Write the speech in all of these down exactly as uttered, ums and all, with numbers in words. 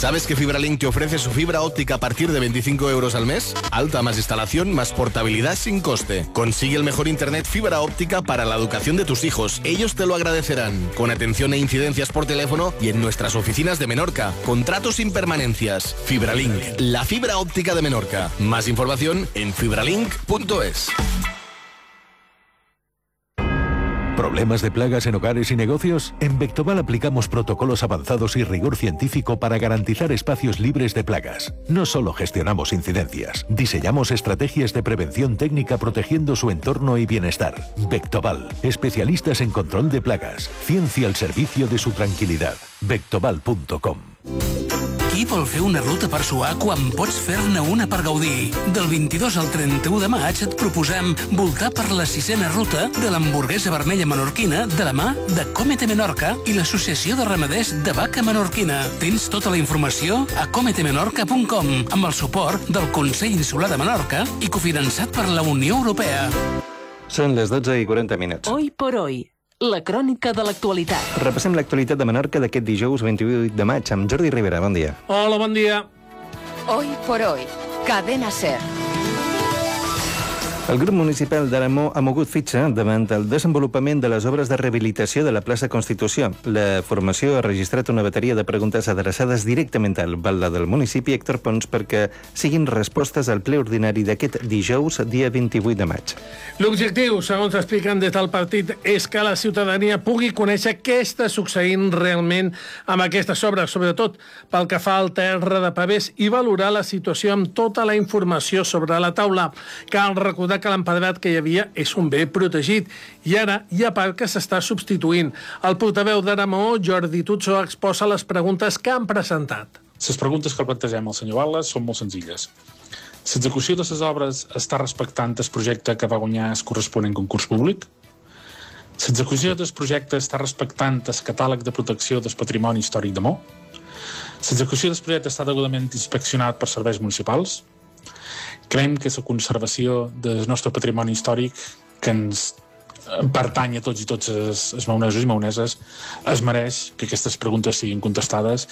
¿Sabes que FibraLink te ofrece su fibra óptica a partir de veinticinco euros al mes? Alta más instalación más portabilidad sin coste. Consigue el mejor internet fibra óptica para la educación de tus hijos. Ellos te lo agradecerán. Con atención e incidencias por teléfono y en nuestras oficinas de Menorca. Contratos sin permanencias. FibraLink, la fibra óptica de Menorca. Más información en fibralink punto es. ¿Problemas de plagas en hogares y negocios? En Vectoval aplicamos protocolos avanzados y rigor científico para garantizar espacios libres de plagas. No solo gestionamos incidencias, diseñamos estrategias de prevención técnica protegiendo su entorno y bienestar. Vectoval, especialistas en control de plagas. Ciencia al servicio de su tranquilidad. vectoval punto com. Qui vol fer una ruta per suar quan pots fer-ne una per gaudir? Del vint-i-dos al trenta-u de maig et proposem voltar per la sisena ruta de l'hamburguesa vermella menorquina de la mà de Cómete Menorca i l'Associació de Ramaders de Vaca Menorquina. Tens tota la informació a comete menorca punt com amb el suport del Consell Insular de Menorca i cofinançat per la Unió Europea. Són les dotze i quaranta minuts. Hoy por hoy. La crònica de l'actualitat. Repassem l'actualitat de Menorca d'aquest dijous vint-i-vuit de maig amb Jordi Rivera. Bon dia. Hola, bon dia. Hoy por hoy. Cadena SER. El grup municipal d'Aramó ha mogut fitxa davant el desenvolupament de les obres de rehabilitació de la plaça Constitució. La formació ha registrat una bateria de preguntes adreçades directament al batlle del municipi, Héctor Pons, perquè siguin respostes al ple ordinari d'aquest dijous, dia vint-i-vuit de maig. L'objectiu, segons expliquen des del partit, és que la ciutadania pugui conèixer què està succeint realment amb aquestes obres, sobretot pel que fa al terra de pavés, i valorar la situació amb tota la informació sobre la taula. Cal recordar que l'empedrat que hi havia és un bé protegit i ara hi ha part que s'està substituint. El portaveu d'Aramó, Jordi Tutso, exposa les preguntes que han presentat. Les preguntes que el plantegem al senyor Balles són molt senzilles. L'execució de les obres està respectant el projecte que va guanyar el corresponent concurs públic? L'execució del projecte està respectant el catàleg de protecció del patrimoni històric d'Amó? L'execució del projecte està degudament inspeccionat per serveis municipals? Creiem que la conservació del nostre patrimoni històric, que ens pertany a tots i tots els, els maonesos i maoneses, es mereix que aquestes preguntes siguin contestades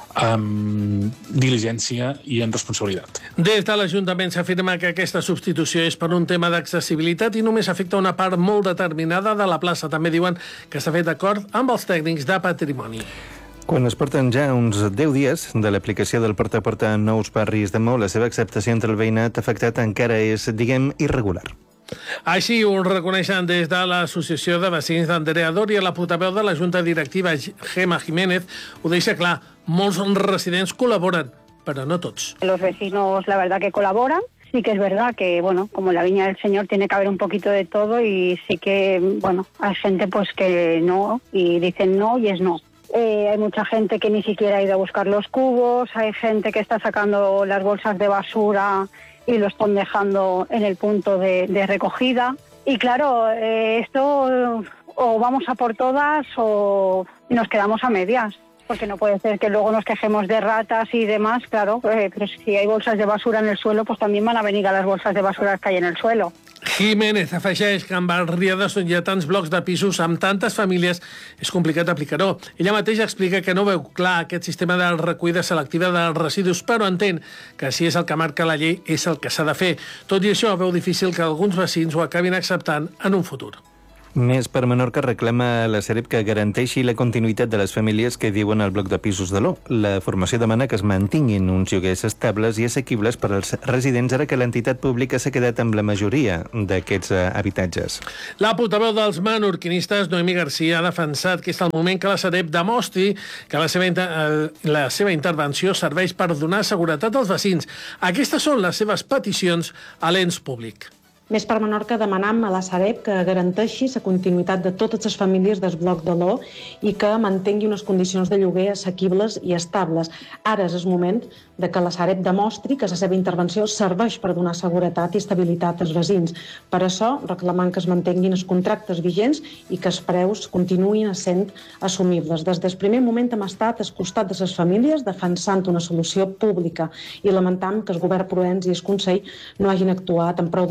amb diligència i amb responsabilitat. Des de l'Ajuntament s'afirma que aquesta substitució és per un tema d'accessibilitat i només afecta una part molt determinada de la plaça. També diuen que s'ha fet d'acord amb els tècnics de patrimoni. Quan es porten ja uns deu dies de l'aplicació del porta a porta en nous barris de Maó, la seva acceptació entre el veïnat afectat encara és, diguem, irregular. Així ho reconeixen des de l'Associació de Veïns d'Andrea Doria. La portaveu de la Junta Directiva, Gemma Jiménez, ho deixa clar. Molts residents col·laboren, pero no todos. Los vecinos, la verdad que colaboran. Sí que es verdad que, bueno, como la Viña del Señor tiene que haber un poquito de todo y sí que, bueno, hay gente pues que no y dicen no y es no. Eh, hay mucha gente que ni siquiera ha ido a buscar los cubos, hay gente que está sacando las bolsas de basura y lo están dejando en el punto de, de recogida. Y claro, eh, esto o vamos a por todas o nos quedamos a medias. Porque no puede ser que luego nos quejemos de ratas y demás, claro, eh, pero si hay bolsas de basura en el suelo, pues también van a venir a las bolsas de basura que hay en el suelo. Jiménez afegeix que en barriades on hi ha tants blocs de pisos amb tantes famílies és complicat aplicar-ho. Ella mateixa explica que no veu clar aquest sistema de recollida selectiva dels residus, però entén que si és el que marca la llei és el que s'ha de fer. Tot i això, veu difícil que alguns vecins ho acabin acceptant en un futur. Més per Menorca reclama la Sareb que garanteixi la continuïtat de les famílies que viuen al bloc de pisos de l'O. La formació demana que es mantinguin uns lloguers estables i assequibles per als residents, ara que l'entitat pública s'ha quedat amb la majoria d'aquests habitatges. La portaveu dels menorquinistes, Noemí Garcia, ha defensat que és el moment que la Sareb demostri que la seva, la seva intervenció serveix per donar seguretat als vecins. Aquestes són les seves peticions a l'ens públic. Més per Menorca demanam a la Sareb que garanteixi la continuïtat de totes les famílies del bloc de l'O i que mantengui unes condicions de lloguer assequibles i estables. Ara és el moment de que la Sareb demostri que la seva intervenció serveix per donar seguretat i estabilitat als veïns. Per això reclamant que es mantenguin els contractes vigents i que els preus continuïn sent assumibles. Des del primer moment hem estat al costat de les famílies defensant una solució pública i lamentam que el govern Proens i el Consell no hagin actuat amb prou determinació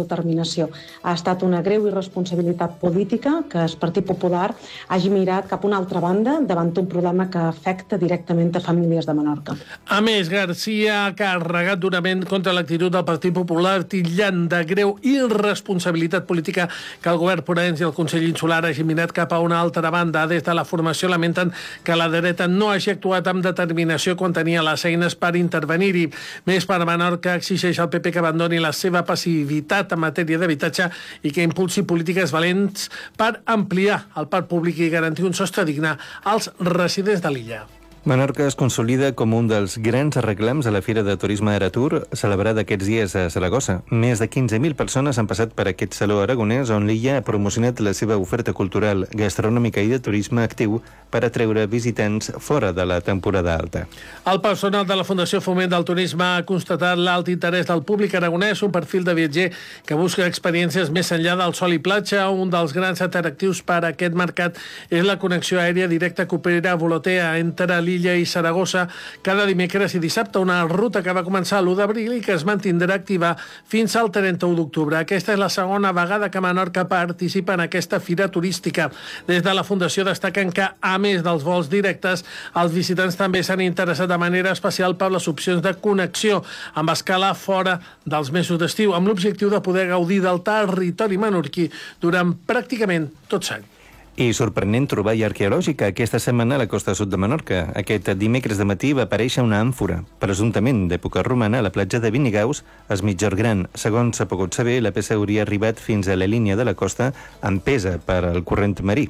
determinació. Ha estat una greu irresponsabilitat política que el Partit Popular hagi mirat cap a una altra banda davant un problema que afecta directament a famílies de Menorca. A més, García ha carregat durament contra l'actitud del Partit Popular, titllant de greu irresponsabilitat política que el govern ponents i el Consell Insular hagi mirat cap a una altra banda. Des de la formació lamenten que la dreta no hagi actuat amb determinació quan tenia les eines per intervenir-hi. Més, per Menorca exigeix al P P que abandoni la seva passivitat en matèria d'habitatge i que impulsi polítiques valents per ampliar el parc públic i garantir un sostre digne als residents de l'illa. Menorca es consolida com un dels grans reclams a la Fira de Turisme Aratur, celebrada aquests dies a Saragossa. Més de quinze mil persones han passat per aquest saló aragonès, on l'illa ha promocionat la seva oferta cultural, gastronòmica i de turisme actiu per atreure visitants fora de la temporada alta. El personal de la Fundació Foment del Turisme ha constatat l'alt interès del públic aragonès, un perfil de viatger que busca experiències més enllà del sol i platja. Un dels grans atractius per a aquest mercat és la connexió aèria directa que opera Volotea entre l'illa i Saragossa cada dimecres i dissabte, una ruta que va començar l'u d'abril i que es mantindrà activa fins al trenta-u d'octubre. Aquesta és la segona vegada que Menorca participa en aquesta fira turística. Des de la Fundació destaquen que, a més dels vols directes, els visitants també s'han interessat de manera especial per les opcions de connexió amb escala fora dels mesos d'estiu, amb l'objectiu de poder gaudir del territori menorquí durant pràcticament tot l'any. I sorprenent troballa arqueològica aquesta setmana a la costa sud de Menorca. Aquest dimecres de matí va aparèixer una àmfora, presumptament d'època romana, a la platja de Vinigaus, a Migjorn Gran. Segons s'ha pogut saber, la peça hauria arribat fins a la línia de la costa empesa per al corrent marí.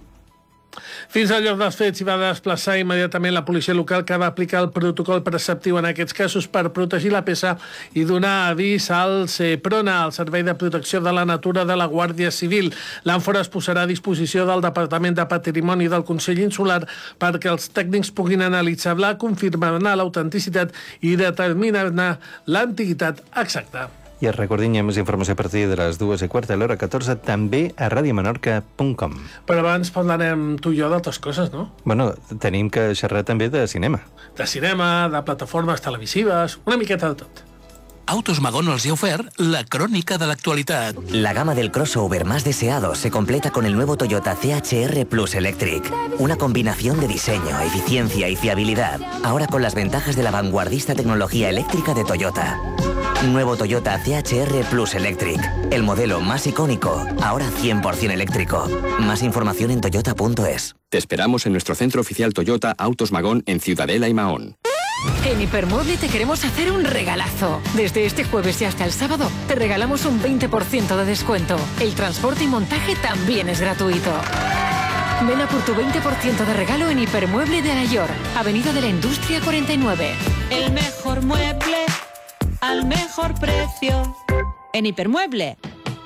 Fins al lloc dels fets s'hi va desplaçar immediatament la policia local, que va aplicar el protocol preceptiu en aquests casos per protegir la peça i donar avís al SEPRONA, el Servei de Protecció de la Natura de la Guàrdia Civil. L'àmfora es posarà a disposició del Departament de Patrimoni del Consell Insular perquè els tècnics puguin analitzar-la, confirmar-ne l'autenticitat i determinar-ne l'antiguitat exacta. I recordin, hi ha més informació a partir de les dues i quarta a l'hora catorze, també a radiomenorca punt com. Però abans parlarem tu i jo d'altres coses, no? Bueno, tenim que xerrar també de cinema. De cinema, de plataformes televisives, una miqueta de tot. Autos Magón els ha ofert la crònica de l'actualitat. La gama del crossover más deseado se completa con el nuevo Toyota C H R Plus Electric. Una combinación de diseño, eficiencia y fiabilidad. Ahora con las ventajas de la vanguardista tecnología eléctrica de Toyota. Nuevo Toyota C H R Plus Electric. El modelo más icónico, ahora cien por ciento eléctrico. Más información en toyota punto es. Te esperamos en nuestro centro oficial Toyota Autos Magón en Ciudadela y Mahón. En Hipermueble te queremos hacer un regalazo. Desde este jueves y hasta el sábado te regalamos un veinte por ciento de descuento. El transporte y montaje también es gratuito. Ven a por tu veinte por ciento de regalo en Hipermueble de Alayor, Avenida de la Industria cuarenta y nueve. El mejor mueble al mejor precio en Hipermueble.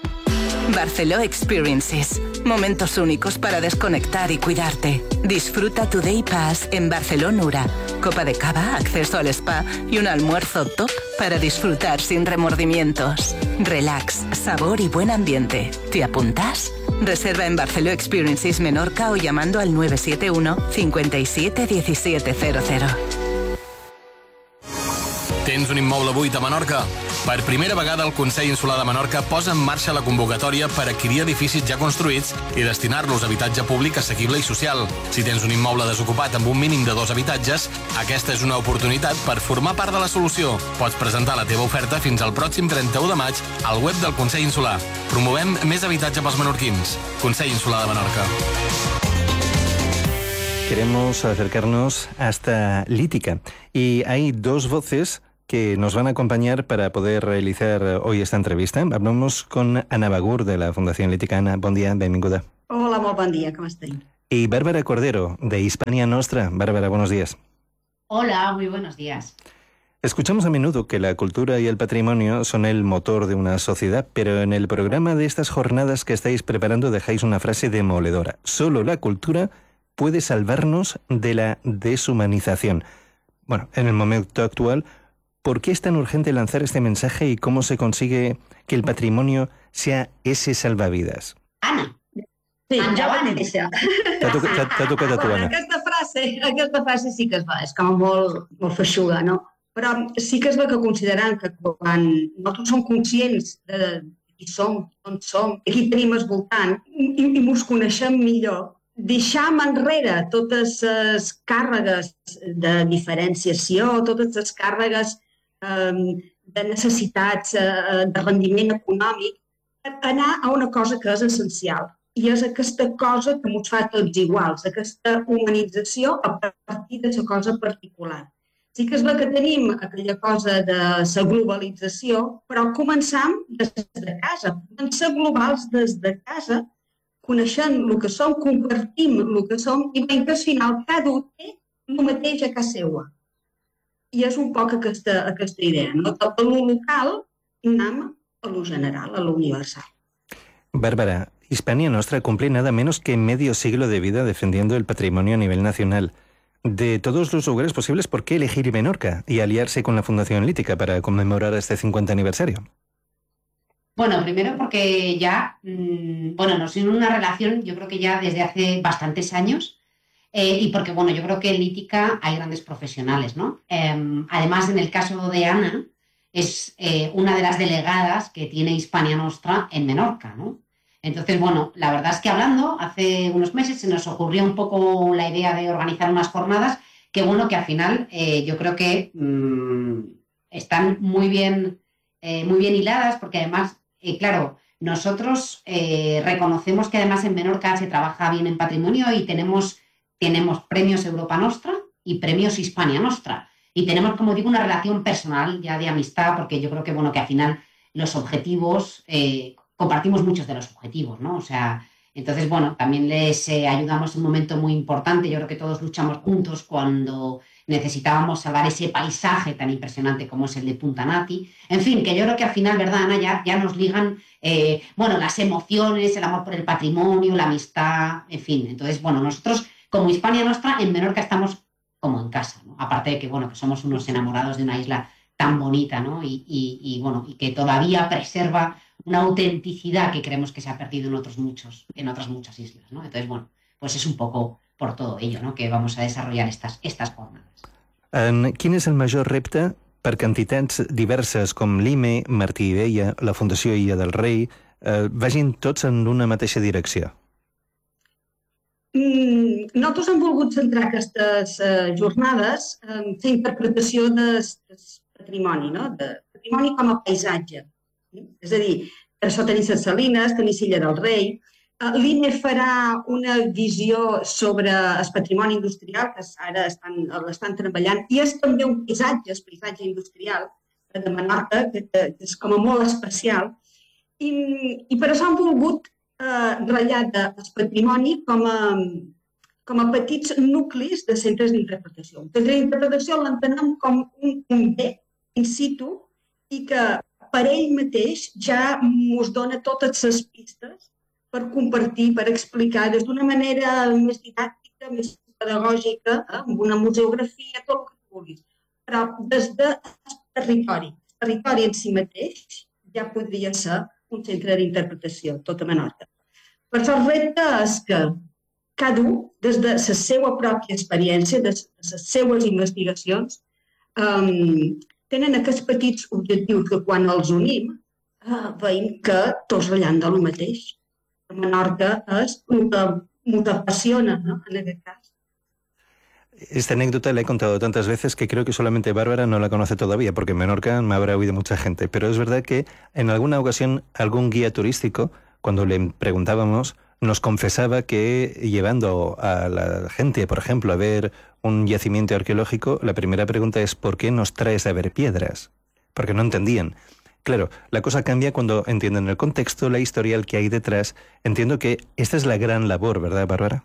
Barceló Experiences. Momentos únicos para desconectar y cuidarte. Disfruta tu Day Pass en Barceló Nura. Copa de cava, acceso al spa y un almuerzo top para disfrutar sin remordimientos. Relax, sabor y buen ambiente. ¿Te apuntas? Reserva en Barceló Experiences Menorca o llamando al nueve siete uno, cinco siete, uno siete cero cero. Tens un immoble buit a Menorca? Per primera vegada el Consell Insular de Menorca posa en marxa la convocatòria per adquirir edificis ja construïts i destinar-los a habitatge públic assequible i social. Si tens un immoble desocupat amb un mínim de dos habitatges, aquesta és una oportunitat per formar part de la solució. Pots presentar la teva oferta fins al pròxim trenta-u de maig al web del Consell Insular. Promovem més habitatge pels menorquins. Consell Insular de Menorca. Queremos acercarnos hasta Lítica y hay dos voces que nos van a acompañar para poder realizar hoy esta entrevista. Hablamos con Ana Bagur, de la Fundación Lítica. Ana, bon dia, benvinguda. Hola, molt bon dia, com esteu? Y Bárbara Cordero, de Hispania Nostra. Bárbara, buenos días. Hola, muy buenos días. Escuchamos a menudo que la cultura y el patrimonio son el motor de una sociedad, pero en el programa de estas jornadas que estáis preparando dejáis una frase demoledora. Solo la cultura puede salvarnos de la deshumanización. Bueno, en el momento actual, ¿por qué es tan urgente lanzar este mensaje y cómo se consigue que el patrimonio sea ese salvavidas? Ana. Sí, ja va néixer. T'ha tocat, t'ha tocat a tu, Anna. Aquesta frase, aquesta frase sí que es va, és com molt, molt feixuga, no? Però sí que es va que considerant que quan nosaltres som conscients de qui som, on som, qui tenim al voltant, i, i mos coneixem millor, deixam enrere totes les càrregues de diferenciació, totes les càrregues eh, de necessitats eh, de rendiment econòmic, per anar a una cosa que és essencial. I és aquesta cosa que ens fa tots iguals, aquesta humanització a partir de la cosa particular. Sí que és la que tenim aquella cosa de la globalització, però començam des de casa, podem ser globals des de casa, coneixent el que som, compartim el que som i veiem que al final cada un té el mateix a casa seva. I és un poc aquesta, aquesta idea, no? De lo local anem a lo general, a lo universal. Bárbara, Hispania Nostra cumple nada menos que medio siglo de vida defendiendo el patrimonio a nivel nacional. De todos los lugares posibles, ¿por qué elegir Menorca y aliarse con la Fundación Lítica para conmemorar este cincuenta aniversario? Bueno, primero porque ya, mmm, bueno, nos une una relación, yo creo que ya desde hace bastantes años, eh, y porque, bueno, yo creo que en Lítica hay grandes profesionales, ¿no? Eh, además, en el caso de Ana, es eh, una de las delegadas que tiene Hispania Nostra en Menorca, ¿no? Entonces, bueno, la verdad es que hablando, hace unos meses se nos ocurrió un poco la idea de organizar unas jornadas que, bueno, que al final eh, yo creo que mmm, están muy bien, eh, muy bien hiladas, porque además, eh, claro, nosotros eh, reconocemos que además en Menorca se trabaja bien en patrimonio y tenemos, tenemos premios Europa Nostra y premios Hispania Nostra. Y tenemos, como digo, una relación personal ya de amistad, porque yo creo que, bueno, que al final los objetivos... Eh, compartimos muchos de los objetivos, ¿no? O sea, entonces, bueno, también les eh, ayudamos en un momento muy importante. Yo creo que todos luchamos juntos cuando necesitábamos salvar ese paisaje tan impresionante como es el de Punta Nati. En fin, que yo creo que al final, ¿verdad, Ana? Ya, ya nos ligan, eh, bueno, las emociones, el amor por el patrimonio, la amistad, en fin. Entonces, bueno, nosotros, como Hispania Nostra, en Menorca estamos como en casa, ¿no? Aparte de que, bueno, que somos unos enamorados de una isla tan bonita, ¿no? Y, y, y bueno, y que todavía preserva una autenticidad que creemos que se ha perdido en otros muchos, en otras muchas islas, ¿no? Entonces, bueno, pues es un poco por todo ello, ¿no?, que vamos a desarrollar estas, estas jornadas. En quin és el major repte perquè entitats diverses com l'I M E, Martí i Vella, la Fundació Illa del Rei, eh, vagin tots en una mateixa direcció? Mm, nosaltres hem volgut centrar aquestes eh, jornades en la interpretació del patrimoni, no? De patrimoni com a paisatge. És a dir, per això tenim les Salines, tenim Illa del Rei. L'I M E farà una visió sobre el patrimoni industrial, que ara estan, l'estan treballant, i és també un paisatge, el paisatge industrial de Menorca, que, que és com a molt especial. I, i per això hem volgut eh, ratllar el patrimoni com a, com a petits nuclis de centres d'interpretació. Els centres d'interpretació l'entenem com un, un bé in situ i que per ell mateix ja ens dona totes les pistes per compartir, per explicar des d'una manera més didàctica, més pedagògica, eh, amb una museografia, tot el que tu vulguis. Però des del territori, el territori en si mateix ja podria ser un centre d'interpretació, tota Menorca. Per això el repte és que cada un, des de la seva pròpia experiència, des de les seues investigacions, eh, tenen aquests petits objectius que quan els unim eh, veiem que tots ratllant de lo mateix. Menorca es el que me apasiona, ¿no?, en aquest cas. Esta anécdota la he contado tantas veces que creo que solamente Bárbara no la conoce todavía, porque en Menorca me habrá oído mucha gente. Pero es verdad que en alguna ocasión algún guía turístico, cuando le preguntábamos, nos confesaba que llevando a la gente, por ejemplo, a ver un yacimiento arqueológico, la primera pregunta es ¿por qué nos traes a ver piedras? Porque no entendían. Claro, la cosa cambia cuando entienden el contexto, la historia que hay detrás. Entiendo que esta es la gran labor, ¿verdad, Bárbara?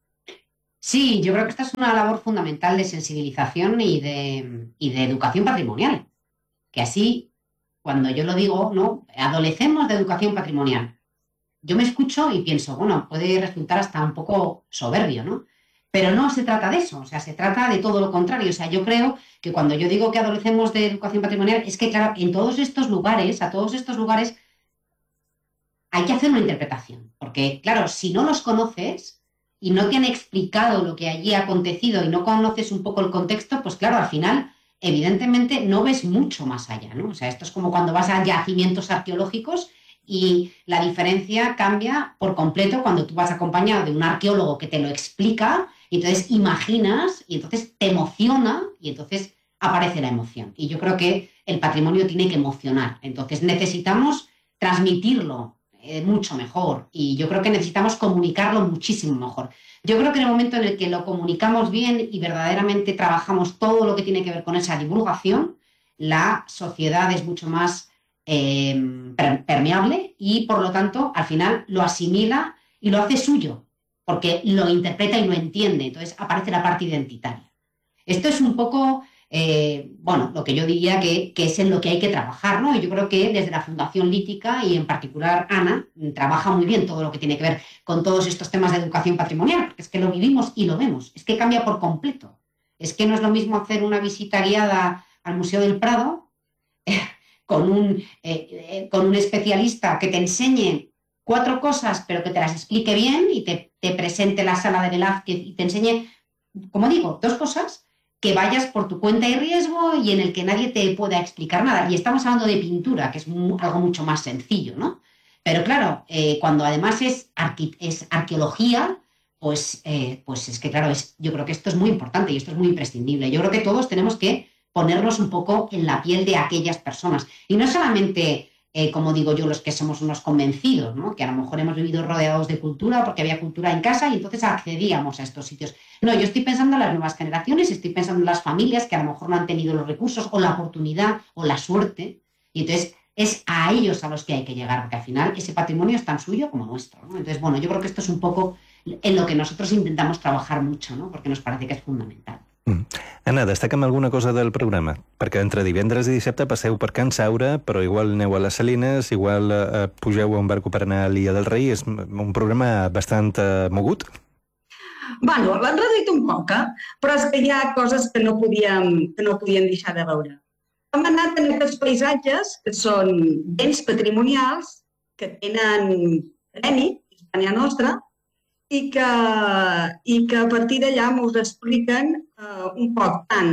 Sí, yo creo que esta es una labor fundamental de sensibilización y de, y de educación patrimonial. Que así, cuando yo lo digo, ¿no?, adolecemos de educación patrimonial. Yo me escucho y pienso, bueno, puede resultar hasta un poco soberbio, ¿no? Pero no se trata de eso, o sea, se trata de todo lo contrario. O sea, yo creo que cuando yo digo que adolecemos de educación patrimonial, es que, claro, en todos estos lugares, a todos estos lugares, hay que hacer una interpretación. Porque, claro, si no los conoces y no te han explicado lo que allí ha acontecido y no conoces un poco el contexto, pues claro, al final, evidentemente, no ves mucho más allá, ¿no? O sea, esto es como cuando vas a yacimientos arqueológicos Y la diferencia cambia por completo cuando tú vas acompañado de un arqueólogo que te lo explica, y entonces imaginas, y entonces te emociona, y entonces aparece la emoción. Y yo creo que el patrimonio tiene que emocionar. Entonces necesitamos transmitirlo eh, mucho mejor, y yo creo que necesitamos comunicarlo muchísimo mejor. Yo creo que en el momento en el que lo comunicamos bien y verdaderamente trabajamos todo lo que tiene que ver con esa divulgación, la sociedad es mucho más Eh, permeable y, por lo tanto, al final lo asimila y lo hace suyo, porque lo interpreta y lo entiende. Entonces aparece la parte identitaria. Esto es un poco, eh, bueno, lo que yo diría que, que es en lo que hay que trabajar, ¿no? Y yo creo que desde la Fundación Lítica, y en particular Ana, trabaja muy bien todo lo que tiene que ver con todos estos temas de educación patrimonial, porque es que lo vivimos y lo vemos. Es que cambia por completo. Es que no es lo mismo hacer una visita guiada al Museo del Prado Con un, eh, eh, con un especialista que te enseñe cuatro cosas, pero que te las explique bien y te, te presente la sala de Velázquez y te enseñe, como digo, dos cosas, que vayas por tu cuenta y riesgo y en el que nadie te pueda explicar nada. Y estamos hablando de pintura, que es muy, algo mucho más sencillo, ¿no? Pero claro, eh, cuando además es, arqui, es arqueología, pues, eh, pues es que claro, es, yo creo que esto es muy importante y esto es muy imprescindible. Yo creo que todos tenemos que ponernos un poco en la piel de aquellas personas. Y no solamente, eh, como digo yo, los que somos unos convencidos, ¿no? Que a lo mejor hemos vivido rodeados de cultura porque había cultura en casa y entonces accedíamos a estos sitios. No, yo estoy pensando en las nuevas generaciones, estoy pensando en las familias que a lo mejor no han tenido los recursos o la oportunidad o la suerte. Y entonces es a ellos a los que hay que llegar, porque al final ese patrimonio es tan suyo como nuestro, ¿no? Entonces, bueno, yo creo que esto es un poco en lo que nosotros intentamos trabajar mucho, ¿no? Porque nos parece que es fundamental. Mm. Anna, destaca'm alguna cosa del programa, perquè entre divendres i dissabte passeu per Can Saura, però igual aneu a les Salines, igual eh, pugeu a un barco per anar a l'Illa del Rei. És un programa bastant eh, mogut. Bueno, l'han reduït un poc, eh? Però és que hi ha coses que no podíem, que no podíem deixar de veure. Hem anat en aquests paisatges que són béns patrimonials, que tenen premi, Hispània Nostra, i que, i que a partir d'allà ens expliquen uh, un poc tant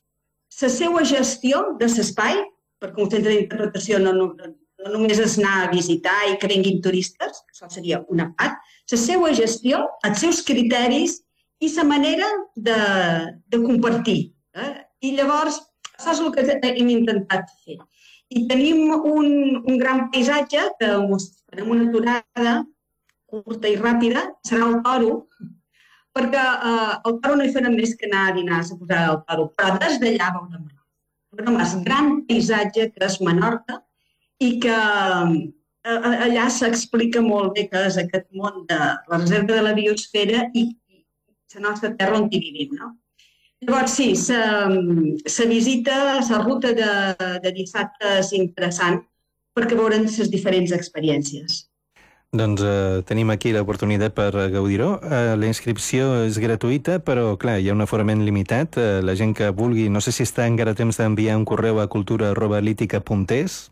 la seva gestió de l'espai, perquè un centre d'interpretació no, no, no només és anar a visitar i que vinguin turistes, que això seria una part, la seva gestió, els seus criteris i la manera de, de compartir. Eh? I llavors, això és el que hem intentat fer. I tenim un, un gran paisatge que ens farem una aturada curta i ràpida, serà el Toro, perquè eh, el Toro no hi farem més que anar a dinar a posar el Toro, però des d'allà veurem el gran paisatge que és Menorca i que eh, allà s'explica molt bé què és aquest món de la reserva de la biosfera i, i la nostra terra on hi vivim, no? Llavors, sí, la visita, la ruta de, de dissabte és interessant perquè veurem les diferents experiències. Doncs eh, tenim aquí l'oportunitat per gaudir-ho. Eh, la inscripció és gratuïta, però clar, hi ha un aforament limitat. Eh, la gent que vulgui, no sé si està encara a temps d'enviar un correu a cultura arroba lítica punt es.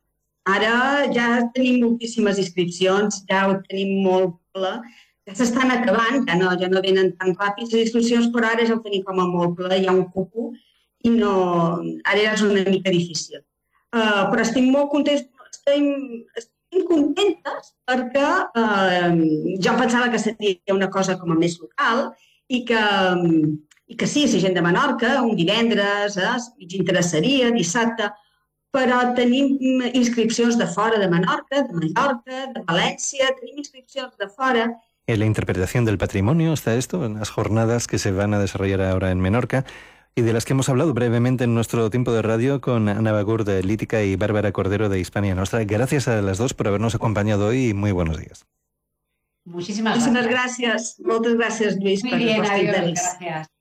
Ara ja tenim moltíssimes inscripcions, ja ho tenim molt ple. Ja s'estan acabant, ja no, ja no venen tan ràpid les inscripcions, però ara ja ho tenim com a molt ple, hi ha un cupo i no, ara ja és una mica difícil. Uh, però estic molt contents, estem, estem contentes perquè eh, jo em pensava que seria una cosa com a més local i que, i que sí, la gent de Menorca, un divendres, eh, mig interessaria, dissabte, però tenim inscripcions de fora de Menorca, de Mallorca, de València, tenim inscripcions de fora. En la interpretación del patrimonio está esto, en las jornadas que se van a desarrollar ahora en Menorca, y de las que hemos hablado brevemente en nuestro tiempo de radio con Ana Bagur de Lítica y Bárbara Cordero de Hispània Nostra. Gracias a las dos por habernos acompañado hoy y muy buenos días. Muchísimas gracias. Muchísimas gracias. Muchas gracias, Luis. Muy bien, adiós. Gracias.